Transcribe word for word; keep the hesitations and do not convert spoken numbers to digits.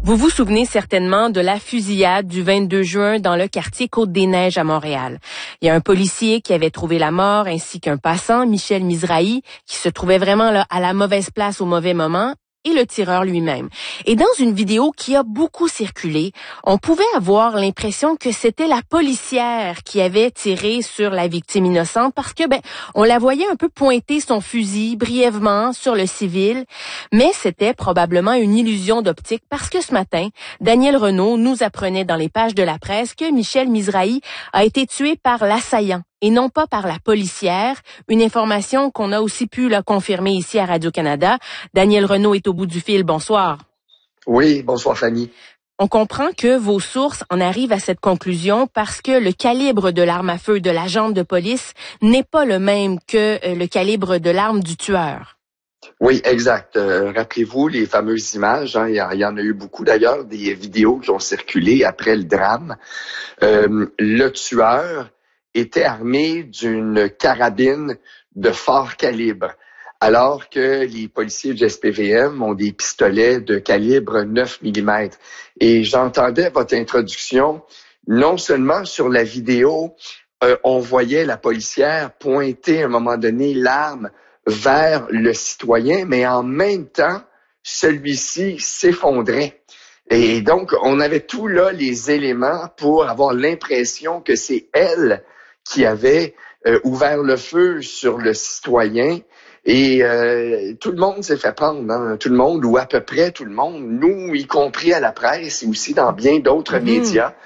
Vous vous souvenez certainement de la fusillade du vingt-deux juin dans le quartier Côte-des-Neiges à Montréal. Il y a un policier qui avait trouvé la mort ainsi qu'un passant, Michel Mizrahi, qui se trouvait vraiment là, à la mauvaise place au mauvais moment, et le tireur lui-même. Et dans une vidéo qui a beaucoup circulé, on pouvait avoir l'impression que c'était la policière qui avait tiré sur la victime innocente parce que, ben, on la voyait un peu pointer son fusil brièvement sur le civil, mais c'était probablement une illusion d'optique parce que ce matin, Daniel Renaud nous apprenait dans les pages de la presse que Michel Mizrahi a été tué par l'assaillant et non pas par la policière, une information qu'on a aussi pu la confirmer ici à Radio-Canada. Daniel Renaud est au bout du fil. Bonsoir. Oui, bonsoir Fanny. On comprend que vos sources en arrivent à cette conclusion parce que le calibre de l'arme à feu de l'agent de police n'est pas le même que le calibre de l'arme du tueur. Oui, exact. Euh, rappelez-vous les fameuses images, hein, il, y a, il y en a eu beaucoup d'ailleurs, des vidéos qui ont circulé après le drame. Euh, le tueur était armé d'une carabine de fort calibre, alors que les policiers du S P V M ont des pistolets de calibre neuf millimètres. Et j'entendais votre introduction, non seulement sur la vidéo, euh, on voyait la policière pointer à un moment donné l'arme vers le citoyen, mais en même temps, celui-ci s'effondrait. Et donc, on avait tout là les éléments pour avoir l'impression que c'est elle qui avait euh, ouvert le feu sur le citoyen. Et euh, tout le monde s'est fait prendre, hein? Tout le monde, ou à peu près tout le monde, nous, y compris à la presse et aussi dans bien d'autres mmh. médias.